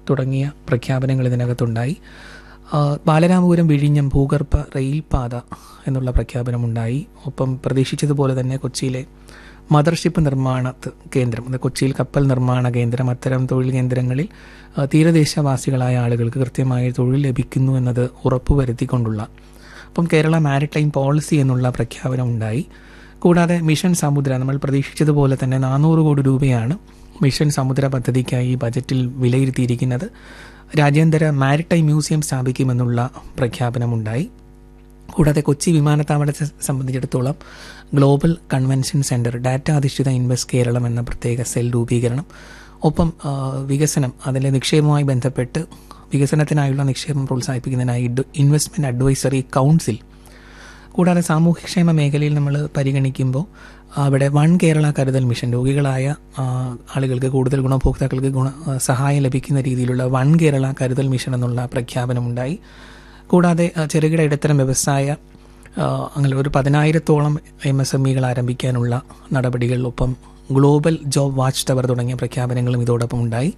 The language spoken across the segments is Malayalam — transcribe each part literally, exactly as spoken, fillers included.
തുടങ്ങിയ പ്രഖ്യാപനങ്ങൾ ഇതിനകത്തുണ്ടായി. ബാലരാമപുരം വിഴിഞ്ഞം ഭൂഗർഭ റെയിൽപാത എന്നുള്ള പ്രഖ്യാപനമുണ്ടായി. ഒപ്പം പ്രതീക്ഷിച്ചതുപോലെ തന്നെ കൊച്ചിയിലെ മദർഷിപ്പ് നിർമ്മാണ കേന്ദ്രം, കൊച്ചിയിൽ കപ്പൽ നിർമ്മാണ കേന്ദ്രം, അത്തരം തൊഴിൽ കേന്ദ്രങ്ങളിൽ തീരദേശവാസികളായ ആളുകൾക്ക് കൃത്യമായ തൊഴിൽ ലഭിക്കുന്നു എന്നത് ഉറപ്പുവരുത്തിക്കൊണ്ടുള്ള അപ്പം കേരള മാരിടൈം പോളിസി എന്നുള്ള പ്രഖ്യാപനം ഉണ്ടായി. കൂടാതെ മിഷൻ സമുദ്ര, നമ്മൾ പ്രതീക്ഷിച്ചതുപോലെ തന്നെ നാനൂറ് കോടി രൂപയാണ് മിഷൻ സമുദ്ര പദ്ധതിക്കായി ബജറ്റിൽ വിലയിരുത്തിയിരിക്കുന്നത്. രാജ്യാന്തര മാരിടൈം മ്യൂസിയം സ്ഥാപിക്കുമെന്നുള്ള പ്രഖ്യാപനമുണ്ടായി. കൂടാതെ കൊച്ചി വിമാനത്താവളത്തെ സംബന്ധിച്ചിടത്തോളം ഗ്ലോബൽ കൺവെൻഷൻ സെൻറ്റർ, ഡാറ്റ അധിഷ്ഠിത ഇൻവെസ്റ്റ് കേരളം എന്ന പ്രത്യേക സെൽ രൂപീകരണം, ഒപ്പം വികസനം, അതിലെ നിക്ഷേപവുമായി ബന്ധപ്പെട്ട് വികസനത്തിനായുള്ള നിക്ഷേപം പ്രോത്സാഹിപ്പിക്കുന്നതിനായി ഇൻവെസ്റ്റ്മെൻറ്റ് അഡ്വൈസറി കൗൺസിൽ. കൂടാതെ സാമൂഹ്യക്ഷേമ മേഖലയിൽ നമ്മൾ പരിഗണിക്കുമ്പോൾ അവിടെ വൺ കേരള കരുതൽ മിഷൻ, രോഗികളായ ആളുകൾക്ക് കൂടുതൽ ഗുണഭോക്താക്കൾക്ക് ഗുണ സഹായം ലഭിക്കുന്ന രീതിയിലുള്ള വൺ കേരള കരുതൽ മിഷൻ എന്നുള്ള പ്രഖ്യാപനമുണ്ടായി. കൂടാതെ ചെറുകിട ഇടത്തരം വ്യവസായ അങ്ങനെ ഒരു പതിനായിരത്തോളം എം എസ് എം ഇകൾ ആരംഭിക്കാനുള്ള നടപടികൾ, ഒപ്പം ഗ്ലോബൽ ജോബ് വാച്ച് ടവർ തുടങ്ങിയ പ്രഖ്യാപനങ്ങളും ഇതോടൊപ്പം ഉണ്ടായി.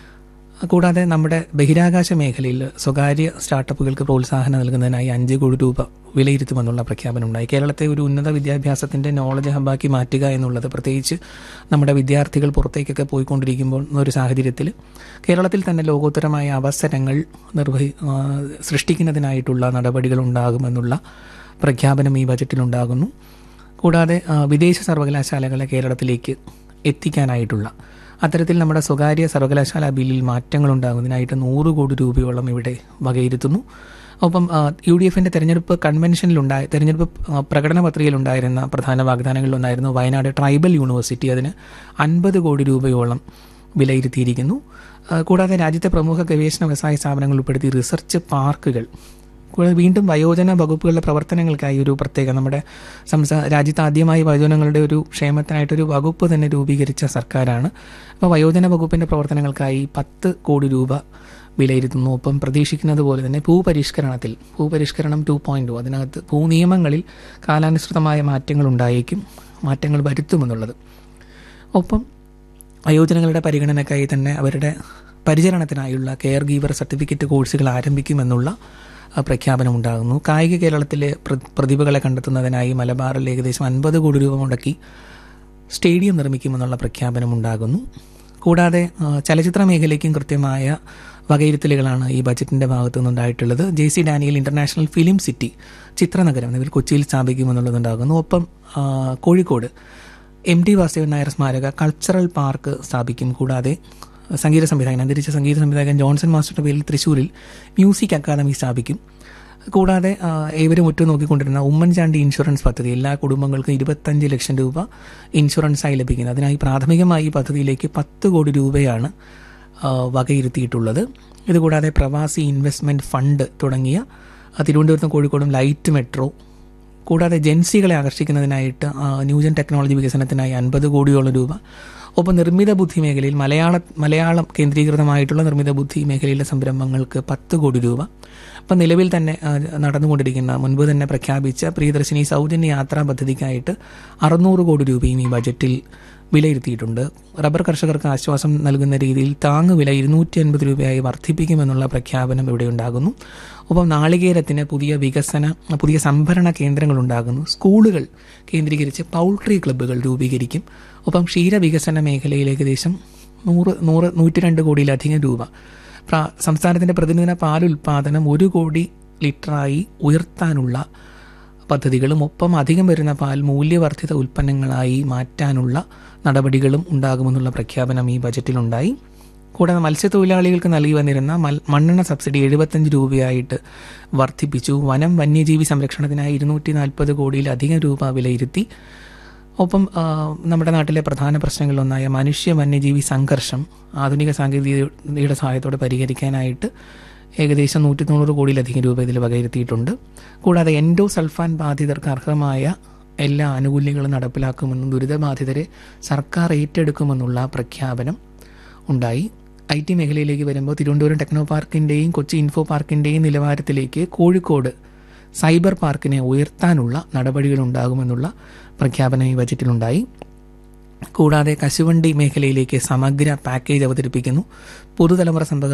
കൂടാതെ നമ്മുടെ ബഹിരാകാശ മേഖലയിൽ സ്വകാര്യ സ്റ്റാർട്ടപ്പുകൾക്ക് പ്രോത്സാഹനം നൽകുന്നതിനായി അഞ്ച് കോടി രൂപ വിലയിരുത്തുമെന്നുള്ള പ്രഖ്യാപനം ഉണ്ടായി. കേരളത്തെ ഒരു ഉന്നത വിദ്യാഭ്യാസത്തിൻ്റെ നോളജ് ഹബ്ബാക്കി മാറ്റുക എന്നുള്ളത്, പ്രത്യേകിച്ച് നമ്മുടെ വിദ്യാർത്ഥികൾ പുറത്തേക്കൊക്കെ പോയിക്കൊണ്ടിരിക്കുമ്പോൾ ഒരു സാഹചര്യത്തിൽ കേരളത്തിൽ തന്നെ ലോകോത്തരമായ അവസരങ്ങൾ നിർവഹി സൃഷ്ടിക്കുന്നതിനായിട്ടുള്ള നടപടികൾ ഉണ്ടാകുമെന്നുള്ള പ്രഖ്യാപനം ഈ ബജറ്റിലുണ്ടാകുന്നു. കൂടാതെ വിദേശ സർവകലാശാലകളെ കേരളത്തിലേക്ക് എത്തിക്കാനായിട്ടുള്ള അത്തരത്തിൽ നമ്മുടെ സ്വകാര്യ സർവകലാശാല ബില്ലിൽ മാറ്റങ്ങളുണ്ടാകുന്നതിനായിട്ട് നൂറ് കോടി രൂപയോളം ഇവിടെ വകയിരുത്തുന്നു. ഒപ്പം യു ഡി എഫിൻ്റെ തെരഞ്ഞെടുപ്പ് കൺവെൻഷനിലുണ്ടായ തെരഞ്ഞെടുപ്പ് പ്രകടന പത്രികയിലുണ്ടായിരുന്ന പ്രധാന വാഗ്ദാനങ്ങളിലൊന്നായിരുന്നു വയനാട് ട്രൈബൽ യൂണിവേഴ്സിറ്റി. അതിന് അൻപത് കോടി രൂപയോളം വിലയിരുത്തിയിരിക്കുന്നു. കൂടാതെ രാജ്യത്തെ പ്രമുഖ ഗവേഷണ വ്യവസായ സ്ഥാപനങ്ങൾ ഉൾപ്പെടുത്തി റിസർച്ച് പാർക്കുകൾ, കൂടാതെ വീണ്ടും വയോജന വകുപ്പുകളുടെ പ്രവർത്തനങ്ങൾക്കായി ഒരു പ്രത്യേക, നമ്മുടെ സംസ്ഥാന രാജ്യത്ത് ആദ്യമായി വയോജനങ്ങളുടെ ഒരു ക്ഷേമത്തിനായിട്ടൊരു വകുപ്പ് തന്നെ രൂപീകരിച്ച സർക്കാരാണ്. അപ്പോൾ വയോജന വകുപ്പിൻ്റെ പ്രവർത്തനങ്ങൾക്കായി പത്ത് കോടി രൂപ വിലയിരുത്തുന്നു. ഒപ്പം പ്രതീക്ഷിക്കുന്നത് പോലെ തന്നെ ഭൂപരിഷ്കരണത്തിൽ ഭൂപരിഷ്കരണം ടു പോയിൻറ്റ് ടു അതിനകത്ത് ഭൂനിയമങ്ങളിൽ കാലാനുസൃതമായ മാറ്റങ്ങൾ ഉണ്ടായേക്കും, മാറ്റങ്ങൾ വരുത്തുമെന്നുള്ളത്. ഒപ്പം വയോജനങ്ങളുടെ പരിഗണനയ്ക്കായി തന്നെ അവരുടെ പരിചരണത്തിനായുള്ള കെയർ ഗീവർ സർട്ടിഫിക്കറ്റ് കോഴ്സുകൾ ആരംഭിക്കുമെന്നുള്ള പ്രഖ്യാപനമുണ്ടാകുന്നു. കായിക കേരളത്തിലെ പ്രതിഭകളെ കണ്ടെത്തുന്നതിനായി മലബാറിൽ ഏകദേശം അൻപത് കോടി രൂപ മുടക്കി സ്റ്റേഡിയം നിർമ്മിക്കുമെന്നുള്ള പ്രഖ്യാപനമുണ്ടാകുന്നു. കൂടാതെ ചലച്ചിത്ര മേഖലയ്ക്കും കൃത്യമായ വകയിരുത്തലുകളാണ് ഈ ബജറ്റിൻ്റെ ഭാഗത്തു നിന്നുണ്ടായിട്ടുള്ളത്. J C Daniel international film city ചിത്രനഗരം നിലവിൽ കൊച്ചിയിൽ സ്ഥാപിക്കുമെന്നുള്ളതുണ്ടാകുന്നു. ഒപ്പം കോഴിക്കോട് എം ടി വാസുദേവൻ നായർ സ്മാരക കൾച്ചറൽ പാർക്ക് സ്ഥാപിക്കും. കൂടാതെ സംഗീത സംവിധായകൻ അന്തരിച്ച സംഗീത സംവിധായകൻ ജോൺസൺ മാസ്റ്ററുടെ പേരിൽ തൃശ്ശൂരിൽ മ്യൂസിക് അക്കാദമി സ്ഥാപിക്കും. കൂടാതെ ഏവരും ഉറ്റുനോക്കിക്കൊണ്ടിരുന്ന ഉമ്മൻചാണ്ടി ഇൻഷുറൻസ് പദ്ധതി, എല്ലാ കുടുംബങ്ങൾക്കും ഇരുപത്തഞ്ച് ലക്ഷം രൂപ ഇൻഷുറൻസായി ലഭിക്കുന്നത്. അതിനായി പ്രാഥമികമായി ഈ പദ്ധതിയിലേക്ക് പത്ത് കോടി രൂപയാണ് വകയിരുത്തിയിട്ടുള്ളത്. ഇതുകൂടാതെ പ്രവാസി ഇൻവെസ്റ്റ്മെൻറ്റ് ഫണ്ട് തുടങ്ങിയ തിരുവനന്തപുരത്തും കോഴിക്കോടും ലൈറ്റ് മെട്രോ, കൂടാതെ ജൻസികളെ ആകർഷിക്കുന്നതിനായിട്ട് ന്യൂജൻ ടെക്നോളജി വികസനത്തിനായി അൻപത് കോടിയോളം രൂപ. ഒപ്പം നിർമ്മിത ബുദ്ധി മേഖലയിൽ മലയാള മലയാളം കേന്ദ്രീകൃതമായിട്ടുള്ള നിർമ്മിത ബുദ്ധി മേഖലയിലെ സംരംഭങ്ങൾക്ക് പത്ത് കോടി രൂപ. അപ്പം നിലവിൽ തന്നെ നടന്നുകൊണ്ടിരിക്കുന്ന, മുൻപ് തന്നെ പ്രഖ്യാപിച്ച പ്രിയദർശിനി സൗജന്യ യാത്രാ പദ്ധതിക്കായിട്ട് അറുന്നൂറ് കോടി രൂപയും ഈ ബജറ്റിൽ വിലയിരുത്തിയിട്ടുണ്ട്. റബ്ബർ കർഷകർക്ക് ആശ്വാസം നൽകുന്ന രീതിയിൽ താങ്ങുവില ഇരുന്നൂറ്റി അൻപത് രൂപയായി വർദ്ധിപ്പിക്കുമെന്നുള്ള പ്രഖ്യാപനം ഇവിടെ ഉണ്ടാകുന്നു. ഒപ്പം നാളികേരത്തിന് പുതിയ വികസന പുതിയ സംഭരണ കേന്ദ്രങ്ങൾ ഉണ്ടാകുന്നു. സ്കൂളുകൾ കേന്ദ്രീകരിച്ച് പൗൾട്രി ക്ലബ്ബുകൾ രൂപീകരിക്കും. ഒപ്പം ക്ഷീരവികസന മേഖലയിൽ ഏകദേശം നൂറ് നൂറ് നൂറ്റി രണ്ട് കോടിയിലധികം രൂപ. സംസ്ഥാനത്തിൻ്റെ പ്രതിദിന പാലുൽപാദനം ഒരു കോടി ലിറ്ററായി ഉയർത്താനുള്ള പദ്ധതികളും, ഒപ്പം അധികം വരുന്ന പാൽ മൂല്യവർദ്ധിത ഉൽപ്പന്നങ്ങളായി മാറ്റാനുള്ള നടപടികളും ഉണ്ടാകുമെന്നുള്ള പ്രഖ്യാപനം ഈ ബജറ്റിലുണ്ടായി. കൂടാതെ മത്സ്യത്തൊഴിലാളികൾക്ക് നൽകി വന്നിരുന്ന മണ്ണെണ്ണ സബ്സിഡി എഴുപത്തഞ്ച് രൂപയായിട്ട് വർദ്ധിപ്പിച്ചു. വനം വന്യജീവി സംരക്ഷണത്തിനായി ഇരുന്നൂറ്റി നാൽപ്പത് കോടിയിലധികം രൂപ വിലയിരുത്തി. ഒപ്പം നമ്മുടെ നാട്ടിലെ പ്രധാന പ്രശ്നങ്ങളിലൊന്നായ മനുഷ്യ വന്യജീവി സംഘർഷം ആധുനിക സാങ്കേതികതയുടെ സഹായത്തോടെ പരിഹരിക്കാനായിട്ട് ഏകദേശം നൂറ്റി തൊണ്ണൂറ് കോടിയിലധികം രൂപ ഇതിൽ വകയിരുത്തിയിട്ടുണ്ട്. കൂടാതെ എൻഡോ സൾഫാൻ ബാധിതർക്ക് അർഹമായ എല്ലാ ആനുകൂല്യങ്ങളും നടപ്പിലാക്കുമെന്നും ദുരിതബാധിതരെ സർക്കാർ ഏറ്റെടുക്കുമെന്നുള്ള പ്രഖ്യാപനം ഉണ്ടായി. ഐ ടി മേഖലയിലേക്ക് വരുമ്പോൾ തിരുവനന്തപുരം ടെക്നോ പാർക്കിൻ്റെയും കൊച്ചി ഇൻഫോ പാർക്കിൻ്റെയും നിലവാരത്തിലേക്ക് കോഴിക്കോട് സൈബർ പാർക്കിനെ ഉയർത്താനുള്ള നടപടികളുണ്ടാകുമെന്നുള്ള പ്രഖ്യാപനം ഈ ബജറ്റിലുണ്ടായി. കൂടാതെ കശുവണ്ടി മേഖലയിലേക്ക് സമഗ്ര പാക്കേജ് അവതരിപ്പിക്കുന്നു. പുതുതലമുറ സമ്പർക്ക